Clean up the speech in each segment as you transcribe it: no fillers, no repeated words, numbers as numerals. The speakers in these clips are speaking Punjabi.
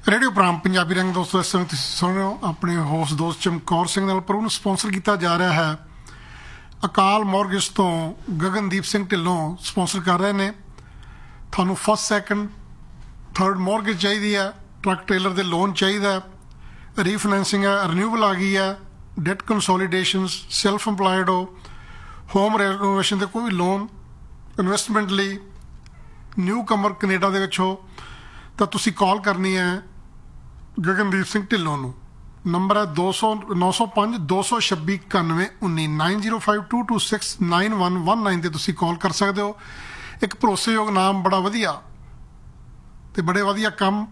ਰੇਡੀਓ ਪ੍ਰਾਮ ਪੰਜਾਬੀ ਰੰਗ ਦੋਸਤੋ, ਇਸ ਸਮੇਂ ਤੁਸੀਂ ਸੁਣ ਰਹੇ ਹੋ ਆਪਣੇ ਹੋਸਟ ਦੋਸਤ ਚਮਕੌਰ ਸਿੰਘ ਨਾਲ, ਪਰ ਉਹਨੂੰ ਸਪਾਂਸਰ ਕੀਤਾ ਜਾ ਰਿਹਾ ਹੈ ਅਕਾਲ ਮੌਰਗੇਜ ਤੋਂ ਗਗਨਦੀਪ ਸਿੰਘ ਢਿੱਲੋਂ ਸਪਾਂਸਰ ਕਰ ਰਹੇ ਨੇ। ਤੁਹਾਨੂੰ ਫਸਟ ਸੈਕਿੰਡ ਥਰਡ ਮੌਰਗੇਜ ਚਾਹੀਦੀ ਹੈ, ਟਰੱਕ ਟ੍ਰੇਲਰ ਦੇ ਲੋਨ ਚਾਹੀਦਾ, ਰੀਫਾਈਨੈਂਸਿੰਗ ਹੈ, ਰੀਨਿਊਵਲ ਆ ਗਈ ਹੈ, ਡੈਟ ਕੰਸੋਲੀਡੇਸ਼ਨਸ, ਸੈਲਫ ਇੰਪਲਾਇਡ ਹੋ, ਹੋਮ ਰੈਨੋਵੇਸ਼ਨ ਦੇ ਕੋਈ ਵੀ ਲੋਨ, ਇਨਵੈਸਟਮੈਂਟ ਲਈ, ਨਿਊ ਕਮਰ ਕੈਨੇਡਾ ਦੇ ਵਿੱਚ ਹੋ ਤਾਂ ਤੁਸੀਂ ਕਾਲ ਕਰਨੀ ਹੈ ਗਗਨਦੀਪ ਸਿੰਘ ਢਿੱਲੋਂ ਨੂੰ। ਨੰਬਰ ਹੈ 905 226 91 19 905226 9119 'ਤੇ ਤੁਸੀਂ ਕਾਲ ਕਰ ਸਕਦੇ ਹੋ। ਇੱਕ ਭਰੋਸੇਯੋਗ ਨਾਮ, ਬੜਾ ਵਧੀਆ ਅਤੇ ਬੜੇ ਵਧੀਆ ਕੰਮ,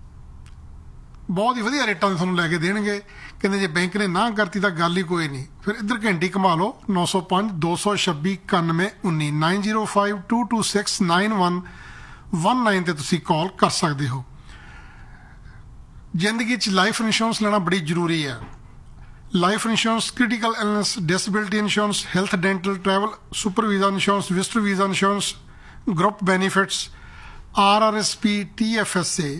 ਬਹੁਤ ਹੀ ਵਧੀਆ ਰੇਟਾਂ 'ਤੇ ਤੁਹਾਨੂੰ ਲੈ ਕੇ ਦੇਣਗੇ। ਕਹਿੰਦੇ ਜੇ ਬੈਂਕ ਨੇ ਨਾ ਕਰਤੀ ਤਾਂ ਗੱਲ ਹੀ ਕੋਈ ਨਹੀਂ, ਫਿਰ ਇੱਧਰ ਘੰਟੀ ਘੁਮਾ ਲਓ 905 226 91 19 905226 9119 'ਤੇ ਤੁਸੀਂ ਕਾਲ ਕਰ ਸਕਦੇ ਹੋ। ਜ਼ਿੰਦਗੀ 'ਚ ਲਾਈਫ ਇੰਸ਼ੋਰੈਂਸ ਲੈਣਾ ਬੜੀ ਜ਼ਰੂਰੀ ਹੈ। Life insurance, critical illness, disability insurance, health dental, travel, super visa insurance, visitor visa insurance, group benefits, RRSP, TFSA,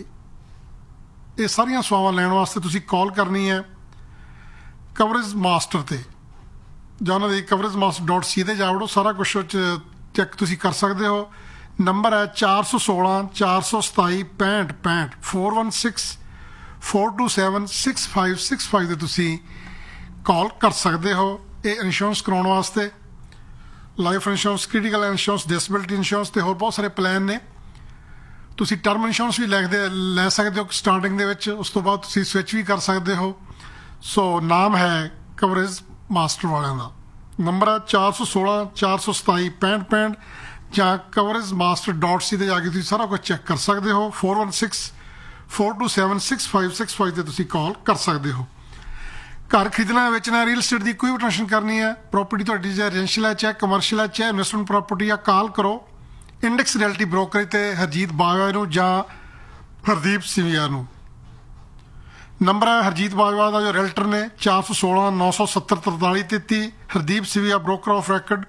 ਇਹ ਸਾਰੀਆਂ ਸੇਵਾਵਾਂ ਲੈਣ ਵਾਸਤੇ ਤੁਸੀਂ ਕਾਲ ਕਰਨੀ ਹੈ ਕਵਰੇਜ ਮਾਸਟਰ 'ਤੇ, ਜਾਂ ਉਹਨਾਂ ਦੀ coveragemaster.ca 'ਤੇ ਜਾ ਵੜੋ, ਸਾਰਾ ਕੁਛ ਉਹ 'ਚ ਚੈੱਕ ਤੁਸੀਂ ਕਰ ਸਕਦੇ ਹੋ। ਨੰਬਰ ਹੈ 416 427 65 65 416 427 6565 'ਤੇ ਤੁਸੀਂ ਕਾਲ ਕਰ ਸਕਦੇ ਹੋ। ਇਹ ਇੰਸ਼ੋਰੈਂਸ ਕਰਾਉਣ ਵਾਸਤੇ life insurance, critical insurance, disability insurance ਅਤੇ ਹੋਰ ਬਹੁਤ ਸਾਰੇ ਪਲਾਨ ਨੇ। ਤੁਸੀਂ ਟਰਮ ਇੰਸ਼ੋਰੈਂਸ ਵੀ ਲੈ ਸਕਦੇ ਹੋ ਸਟਾਰਟਿੰਗ ਦੇ ਵਿੱਚ, ਉਸ ਤੋਂ ਬਾਅਦ ਤੁਸੀਂ ਸਵਿਚ ਵੀ ਕਰ ਸਕਦੇ ਹੋ। ਸੋ ਨਾਮ ਹੈ ਕਵਰੇਜ ਮਾਸਟਰ ਵਾਲਿਆਂ ਦਾ। ਨੰਬਰ ਹੈ 416 427 65 65 ਜਾਂ coveragemaster.ca 'ਤੇ ਜਾ ਕੇ ਤੁਸੀਂ ਸਾਰਾ ਕੁਝ ਚੈੱਕ ਕਰ ਸਕਦੇ ਹੋ। 416 427 6565 'ਤੇ ਤੁਸੀਂ ਕਾਲ ਕਰ ਸਕਦੇ ਹੋ। ਘਰ ਖਰੀਦਣਾ, ਵੇਚਣਾ, ਰੀਅਲ ਸਟੇਟ ਦੀ ਕੋਈ ਵੀ ਟੈਂਸ਼ਨ ਕਰਨੀ ਹੈ, ਪ੍ਰੋਪਰਟੀ ਤੁਹਾਡੀ ਚਾਹੇ ਰੈਜ਼ੀਡੈਂਸ਼ੀਅਲ ਹੈ, ਚਾਹੇ ਕਮਰਸ਼ੀਅਲ ਹੈ, ਚਾਹੇ ਇਨਵੈਸਟਮੈਂਟ ਪ੍ਰੋਪਰਟੀ ਆ, ਕਾਲ ਕਰੋ ਇੰਡੈਕਸ ਰਿਐਲਟੀ ਬ੍ਰੋਕਰੇਜ 'ਤੇ ਹਰਜੀਤ ਬਾਜਵਾ ਨੂੰ ਜਾਂ ਹਰਦੀਪ ਸਿੰਗੀਆ ਨੂੰ। ਨੰਬਰ ਹੈ ਹਰਜੀਤ ਬਾਜਵਾ ਦਾ ਜੋ ਰੈਲਟਰ ਨੇ 416 970 43 33, ਹਰਦੀਪ ਸਿੰਗੀਆ ਬ੍ਰੋਕਰ ਆਫ ਰੈਕਡ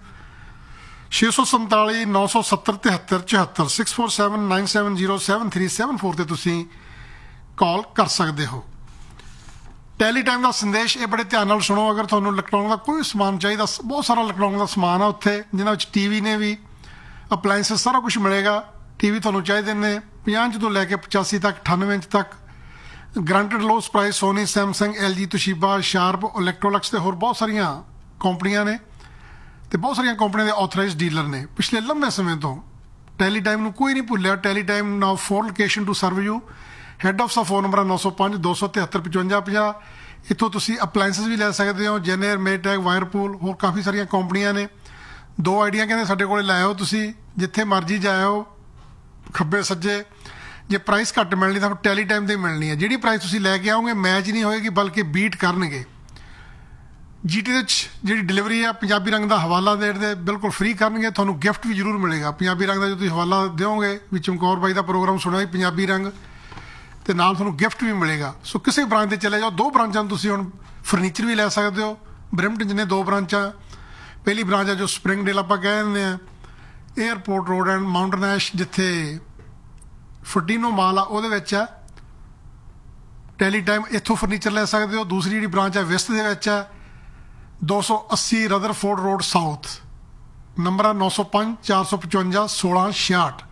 647 970 73 74 647 970 7374 'ਤੇ ਤੁਸੀਂ ਕਾਲ ਕਰ ਸਕਦੇ ਹੋ। ਟੈਲੀ ਟਾਈਮ ਦਾ ਸੰਦੇਸ਼, ਇਹ ਬੜੇ ਧਿਆਨ ਨਾਲ ਸੁਣੋ। ਅਗਰ ਤੁਹਾਨੂੰ ਇਲੈਕਟ੍ਰੋਨਿਕ ਦਾ ਕੋਈ ਸਮਾਨ ਚਾਹੀਦਾ, ਬਹੁਤ ਸਾਰਾ ਇਲੈਕਟ੍ਰੋਨਿਕ ਦਾ ਸਮਾਨ ਆ ਉੱਥੇ, ਜਿਹਨਾਂ ਵਿੱਚ TV ਨੇ ਵੀ, ਅਪਲਾਇੰਸਿਸ, ਸਾਰਾ ਕੁਛ ਮਿਲੇਗਾ। TV ਤੁਹਾਨੂੰ ਚਾਹੀਦੇ ਨੇ 50 ਇੰਚ ਤੋਂ ਲੈ ਕੇ 85 ਤੱਕ, 98 ਇੰਚ ਤੱਕ, granted loss price, Soni, Samsung, LG, ਤੋਸ਼ੀਬਾ, sharp, ਇਲੈਕਟ੍ਰੋਲੈਕਸ ਅਤੇ ਹੋਰ ਬਹੁਤ ਸਾਰੀਆਂ ਕੰਪਨੀਆਂ ਨੇ ਅਤੇ ਬਹੁਤ ਸਾਰੀਆਂ ਕੰਪਨੀਆਂ ਦੇ ਆਥੋਰਾਈਜ਼ਡ ਡੀਲਰ ਨੇ। ਪਿਛਲੇ ਲੰਬੇ ਸਮੇਂ ਤੋਂ ਟੈਲੀ ਟਾਈਮ ਨੂੰ ਕੋਈ ਨਹੀਂ ਭੁੱਲਿਆ। Tally time now 4 location to serve you. Head office the phone number ਹੈ 905 273 55 50। ਇੱਥੋਂ ਤੁਸੀਂ ਅਪਲਾਇੰਸਿਸ ਵੀ ਲੈ ਸਕਦੇ ਹੋ, ਜੈਨੇਰ, ਮੇਟੈਕ, ਵਾਇਰਪੂਲ, ਹੋਰ ਕਾਫੀ ਸਾਰੀਆਂ ਕੰਪਨੀਆਂ ਨੇ। 2 ਆਈਡੀਆਂ ਕਹਿੰਦੇ ਸਾਡੇ ਕੋਲ ਲੈ ਆਓ, ਤੁਸੀਂ ਜਿੱਥੇ ਮਰਜ਼ੀ ਜਾਇਓ, ਖੱਬੇ ਸੱਜੇ। ਜੇ ਪ੍ਰਾਈਸ ਘੱਟ ਮਿਲਣੀ ਤਾਂ ਟੈਲੀ ਟਾਈਮ 'ਤੇ ਮਿਲਣੀ ਹੈ। ਜਿਹੜੀ ਪ੍ਰਾਈਸ ਤੁਸੀਂ ਲੈ ਕੇ ਆਓਗੇ ਮੈਚ ਨਹੀਂ ਹੋਏਗੀ, ਬਲਕਿ ਬੀਟ ਕਰਨਗੇ। GT ਦੇ ਵਿੱਚ ਜਿਹੜੀ ਡਿਲੀਵਰੀ ਹੈ ਪੰਜਾਬੀ ਰੰਗ ਦਾ ਹਵਾਲਾ ਦੇਣ ਦੇ ਬਿਲਕੁਲ ਫ੍ਰੀ ਕਰਨਗੇ। ਤੁਹਾਨੂੰ ਗਿਫਟ ਵੀ ਜ਼ਰੂਰ ਮਿਲੇਗਾ ਪੰਜਾਬੀ ਰੰਗ ਦਾ, ਜੋ ਤੁਸੀਂ ਹਵਾਲਾ ਦਿਓਗੇ ਵੀ ਚਮਕੌਰ ਬਾਈ ਦਾ ਪ੍ਰੋਗਰਾਮ ਸੁਣਿਆ ਸੀ ਪੰਜਾਬੀ ਰੰਗ, ਅਤੇ ਨਾਲ ਤੁਹਾਨੂੰ ਗਿਫਟ ਵੀ ਮਿਲੇਗਾ। ਸੋ ਕਿਸੇ ਬ੍ਰਾਂਚ 'ਤੇ ਚਲੇ ਜਾਓ। 2 ਬ੍ਰਾਂਚਾਂ ਨੂੰ ਤੁਸੀਂ ਹੁਣ ਫਰਨੀਚਰ ਵੀ ਲੈ ਸਕਦੇ ਹੋ। ਬਰੈਂਪਟਨ 'ਚ ਨੇ 2 ਬ੍ਰਾਂਚਾਂ। ਪਹਿਲੀ ਬ੍ਰਾਂਚ ਹੈ ਜੋ ਸਪਰਿੰਗਡੇਲ ਆਪਾਂ ਕਹਿ ਦਿੰਦੇ ਹਾਂ, ਏਅਰਪੋਰਟ ਰੋਡ ਐਂਡ ਮਾਊਂਟਨ ਐਸ਼, ਜਿੱਥੇ ਫਟੀਨੋ ਮਾਲ ਆ, ਉਹਦੇ ਵਿੱਚ ਹੈ ਟੈਲੀ ਟਾਈਮ। ਇੱਥੋਂ ਫਰਨੀਚਰ ਲੈ ਸਕਦੇ ਹੋ। ਦੂਸਰੀ ਜਿਹੜੀ ਬ੍ਰਾਂਚ ਹੈ ਵੈਸਟ ਦੇ ਵਿੱਚ ਹੈ, 280 ਰਦਰਫੋਰਡ ਰੋਡ ਸਾਊਥ। ਨੰਬਰ ਹੈ 905 455 16 66।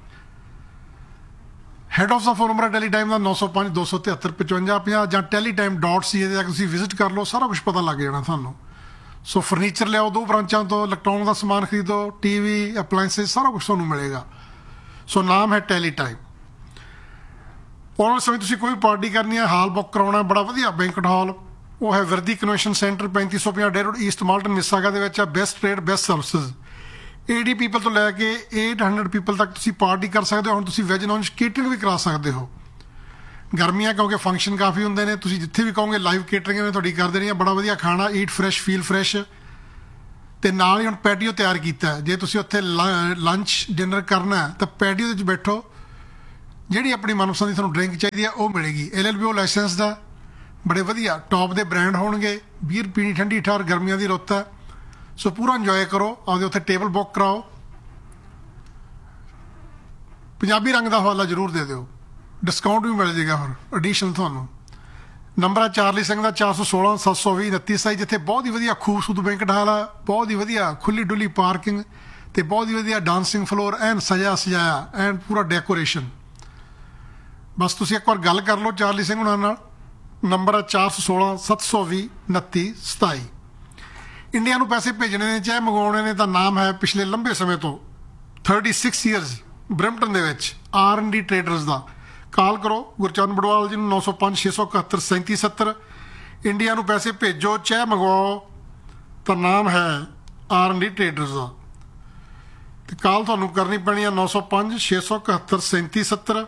ਹੈੱਡ ਆਫਿਸ ਦਾ ਫੋਨ ਨੰਬਰ ਹੈ ਟੈਲੀ ਟਾਈਮ ਦਾ 905 273 55 50, ਜਾਂ teletyme.ca 'ਤੇ ਜਾ ਕੇ ਤੁਸੀਂ ਵਿਜ਼ਿਟ ਕਰ ਲਓ, ਸਾਰਾ ਕੁਛ ਪਤਾ ਲੱਗ ਜਾਣਾ ਤੁਹਾਨੂੰ। ਸੋ ਫਰਨੀਚਰ ਲਿਆਓ 2 ਬ੍ਰਾਂਚਾਂ ਤੋਂ, ਇਲੈਕਟ੍ਰੋਨਿਕ ਦਾ ਸਮਾਨ ਖਰੀਦੋ, TV, ਅਪਲਾਇੰਸਿਸ, ਸਾਰਾ ਕੁਛ ਤੁਹਾਨੂੰ ਮਿਲੇਗਾ। ਸੋ ਨਾਮ ਹੈ ਟੈਲੀ ਟਾਈਮ। ਆਉਣ ਵਾਲੇ ਸਮੇਂ ਤੁਸੀਂ ਕੋਈ ਪਾਰਟੀ ਕਰਨੀ ਹੈ, ਹਾਲ ਬੁੱਕ ਕਰਾਉਣਾ, ਬੜਾ ਵਧੀਆ ਬੈਂਕਟ ਹਾਲ, ਉਹ ਹੈ ਵਿਰਦੀ ਕਨਵੈਨਸ਼ਨ ਸੈਂਟਰ 3550 ਡੇ ਰੋਡ ਈਸਟ ਮਾਲਟਨ ਮਿਸਾਗਾ ਦੇ ਵਿੱਚ ਹੈ। Best rate, best services. 80 people ਤੋਂ ਲੈ ਕੇ 800 ਪੀਪਲ ਤੱਕ ਤੁਸੀਂ ਪਾਰਟੀ ਕਰ ਸਕਦੇ ਹੋ। ਹੁਣ ਤੁਸੀਂ ਵੈਜ ਨੌਨ ਕੇਟਰਿੰਗ ਵੀ ਕਰਾ ਸਕਦੇ ਹੋ। ਗਰਮੀਆਂ ਕਿਉਂਕਿ ਫੰਕਸ਼ਨ ਕਾਫੀ ਹੁੰਦੇ ਨੇ, ਤੁਸੀਂ ਜਿੱਥੇ ਵੀ ਕਹੋਗੇ ਲਾਈਵ ਕੇਟਰਿੰਗ ਨੇ ਤੁਹਾਡੀ ਕਰ ਦੇਣੀ ਹੈ। ਬੜਾ ਵਧੀਆ ਖਾਣਾ, ਈਟ ਫਰੈਸ਼, ਫੀਲ ਫਰੈਸ਼। ਅਤੇ ਨਾਲ ਹੀ ਹੁਣ ਪੈਟੀਓ ਤਿਆਰ ਕੀਤਾ। ਜੇ ਤੁਸੀਂ ਉੱਥੇ ਲੰਚ ਡਿਨਰ ਕਰਨਾ ਤਾਂ ਪੈਟੀਓ ਦੇ ਵਿੱਚ ਬੈਠੋ, ਜਿਹੜੀ ਆਪਣੀ ਮਨਪਸੰਦ ਦੀ ਤੁਹਾਨੂੰ ਡਰਿੰਕ ਚਾਹੀਦੀ ਹੈ ਉਹ ਮਿਲੇਗੀ। LLBO ਲਾਇਸੈਂਸ ਦਾ, ਬੜੇ ਵਧੀਆ ਟੌਪ ਦੇ ਬ੍ਰਾਂਡ ਹੋਣਗੇ। ਬੀਅਰ ਪੀਣੀ ਠੰਡੀ ਠਾਰ, ਗਰਮੀਆਂ ਦੀ ਰੁੱਤ ਹੈ। ਸੋ ਪੂਰਾ ਇੰਜੋਏ ਕਰੋ। ਆਪਦੇ ਉੱਥੇ ਟੇਬਲ ਬੁੱਕ ਕਰਾਓ। ਪੰਜਾਬੀ ਰੰਗ ਦਾ ਹਵਾਲਾ ਜ਼ਰੂਰ ਦੇ ਦਿਓ। ਡਿਸਕਾਊਂਟ ਵੀ ਮਿਲ ਜਾਏਗਾ ਫਿਰ ਐਡੀਸ਼ਨਲ ਤੁਹਾਨੂੰ। ਨੰਬਰ ਆ ਚਾਰਲੀ ਸਿੰਘ ਦਾ 416 720 29 27, ਜਿੱਥੇ ਬਹੁਤ ਹੀ ਵਧੀਆ ਖੂਬਸੂਰਤ ਬੈਂਕਟ ਹਾਲ ਆ, ਬਹੁਤ ਹੀ ਵਧੀਆ ਖੁੱਲੀ ਡੁੱਲੀ ਪਾਰਕਿੰਗ ਤੇ ਬਹੁਤ ਹੀ ਵਧੀਆ ਡਾਂਸਿੰਗ ਫਲੋਰ, ਐਨ ਸਜਾਇਆ ਐਨ ਪੂਰਾ ਡੈਕੋਰੇਸ਼ਨ। ਬਸ ਤੁਸੀਂ ਇੱਕ ਵਾਰ ਗੱਲ ਕਰ ਲਓ ਚਾਰਲੀ ਸਿੰਘ ਹੁਣਾਂ ਨਾਲ। ਨੰਬਰ ਆ 416 720 29 27। ਇੰਡੀਆ ਨੂੰ ਪੈਸੇ ਭੇਜਣੇ ਨੇ ਚਾਹੇ ਮੰਗਵਾਉਣੇ ਨੇ ਤਾਂ ਨਾਮ ਹੈ ਪਿਛਲੇ ਲੰਬੇ ਸਮੇਂ ਤੋਂ 36 ਈਅਰਸ ਬ੍ਰੈਂਪਟਨ ਦੇ ਵਿੱਚ R&D ਟ੍ਰੇਡਰਸ ਦਾ। ਕਾਲ ਕਰੋ ਗੁਰਚਰਨ ਬੜਵਾਲ ਜੀ ਨੂੰ 905 671 3770। ਇੰਡੀਆ ਨੂੰ ਪੈਸੇ ਭੇਜੋ ਚਾਹੇ ਮੰਗਵਾਓ ਤਾਂ ਨਾਮ ਹੈ R&D ਟ੍ਰੇਡਰਸ ਦਾ। ਤੇ ਕਾਲ ਤੁਹਾਨੂੰ ਕਰਨੀ ਪੈਣੀ ਆ 905 671 3770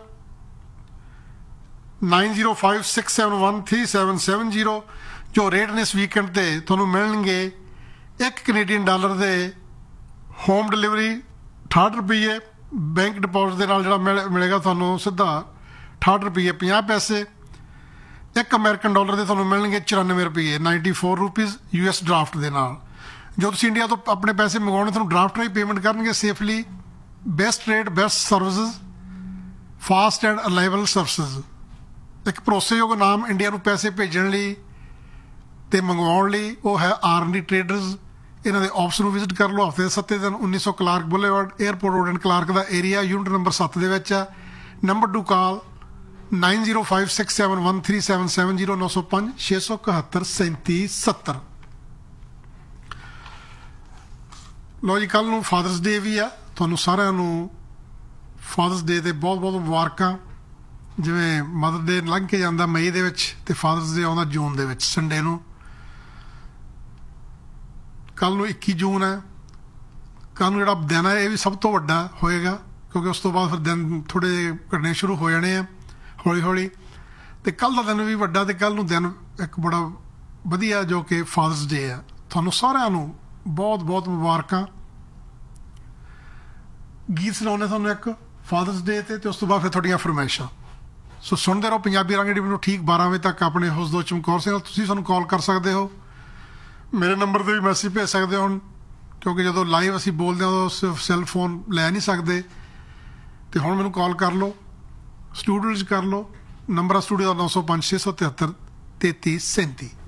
9056713770। ਜੋ ਰੇਟ ਨੇ ਇਸ ਵੀਕਐਂਡ ਤੇ ਤੁਹਾਨੂੰ ਮਿਲਣਗੇ $1 ਕੈਨੇਡੀਅਨ ਦੇ ਹੋਮ ਡਿਲੀਵਰੀ 68 ਰੁਪਏ, ਬੈਂਕ ਡਿਪੋਜ਼ਿਟ ਦੇ ਨਾਲ ਜਿਹੜਾ ਮਿਲੇਗਾ ਤੁਹਾਨੂੰ ਸਿੱਧਾ 68 ਰੁਪਏ 50 ਪੈਸੇ। $1 ਅਮਰੀਕਨ ਦੇ ਤੁਹਾਨੂੰ ਮਿਲਣਗੇ 94 ਰੁਪਏ 94 ਰੁਪੀਜ਼ US ਡਰਾਫਟ ਦੇ ਨਾਲ। ਜੋ ਤੁਸੀਂ ਇੰਡੀਆ ਤੋਂ ਆਪਣੇ ਪੈਸੇ ਮੰਗਵਾਉਣੇ ਤੁਹਾਨੂੰ ਡਰਾਫਟ ਰਾਹੀਂ ਪੇਮੈਂਟ ਕਰਨਗੇ safely. Best rate, best services, fast and ਅਲਾਈਵਲ services. ਇੱਕ ਭਰੋਸੇਯੋਗ ਨਾਮ ਇੰਡੀਆ ਨੂੰ ਪੈਸੇ ਭੇਜਣ ਲਈ ਤੇ ਮੰਗਵਾਉਣ ਲਈ ਉਹ ਹੈ R&D ਟ੍ਰੇਡਰਸ। ਇਹਨਾਂ ਦੇ ਆਫਿਸ ਨੂੰ ਵਿਜ਼ਿਟ ਕਰ ਲਓ ਹਫ਼ਤੇ ਦੇ 7 ਦਿਨ। 1900 Clark boulevard, airport road and Clark the area, unit number 7 ਦੇ ਵਿੱਚ ਆ। ਨੰਬਰ ਟੂ ਕਾਲ 9056713770 905 671 3770। ਲਓ ਜੀ, ਕੱਲ੍ਹ ਨੂੰ ਫਾਦਰਸ ਡੇ ਵੀ ਆ। ਤੁਹਾਨੂੰ ਸਾਰਿਆਂ ਨੂੰ ਫਾਦਰਸ ਡੇ ਦੇ ਬਹੁਤ ਬਹੁਤ ਮੁਬਾਰਕਾਂ। ਜਿਵੇਂ ਮਦਰ ਡੇ ਲੰਘ ਕੇ ਜਾਂਦਾ ਮਈ ਦੇ ਵਿੱਚ ਤੇ ਫਾਦਰਸ ਡੇ ਆਉਂਦਾ ਜੂਨ ਦੇ ਵਿੱਚ ਸੰਡੇ ਨੂੰ। ਕੱਲ੍ਹ ਨੂੰ 21 ਜੂਨ ਹੈ। ਕੱਲ੍ਹ ਨੂੰ ਜਿਹੜਾ ਦਿਨ ਹੈ ਇਹ ਵੀ ਸਭ ਤੋਂ ਵੱਡਾ ਹੋਏਗਾ ਕਿਉਂਕਿ ਉਸ ਤੋਂ ਬਾਅਦ ਫਿਰ ਦਿਨ ਥੋੜ੍ਹੇ ਜਿਹੇ ਘਟਣੇ ਸ਼ੁਰੂ ਹੋ ਜਾਣੇ ਆ ਹੌਲੀ ਹੌਲੀ। ਤੇ ਕੱਲ੍ਹ ਦਾ ਦਿਨ ਵੀ ਵੱਡਾ ਤੇ ਕੱਲ੍ਹ ਨੂੰ ਦਿਨ ਇੱਕ ਬੜਾ ਵਧੀਆ ਜੋ ਕਿ ਫਾਦਰਸ ਡੇ ਆ। ਤੁਹਾਨੂੰ ਸਾਰਿਆਂ ਨੂੰ ਬਹੁਤ ਬਹੁਤ ਮੁਬਾਰਕਾਂ। ਗੀਤ ਸੁਣਾਉਂਦੇ ਤੁਹਾਨੂੰ ਇੱਕ ਫਾਦਰਸ ਡੇ ਤੇ ਉਸ ਤੋਂ ਬਾਅਦ ਫਿਰ ਤੁਹਾਡੀਆਂ ਫਰਮਾਇਸ਼ਾਂ। ਸੋ ਸੁਣਦੇ ਰਹੋ ਪੰਜਾਬੀ ਰੰਗ ਨੂੰ ਠੀਕ 12 ਵਜੇ ਤੱਕ ਆਪਣੇ ਹੋਸਟ ਚਮਕੌਰ ਸਿੰਘ ਨਾਲ। ਤੁਸੀਂ ਸਾਨੂੰ ਕਾਲ ਕਰ ਸਕਦੇ ਹੋ, ਮੇਰੇ ਨੰਬਰ 'ਤੇ ਵੀ ਮੈਸੇਜ ਭੇਜ ਸਕਦੇ ਹੋ ਕਿਉਂਕਿ ਜਦੋਂ ਲਾਈਵ ਅਸੀਂ ਬੋਲਦੇ ਹਾਂ ਉਦੋਂ ਸੈੱਲ ਫੋਨ ਲੈ ਨਹੀਂ ਸਕਦੇ। ਤੇ ਹੁਣ ਮੈਨੂੰ ਕਾਲ ਕਰ ਲਓ, ਸਟੂਡੀਓ 'ਚ ਕਰ ਲਓ। ਨੰਬਰ ਆ ਸਟੂਡੀਓ ਦਾ 905 673 3337।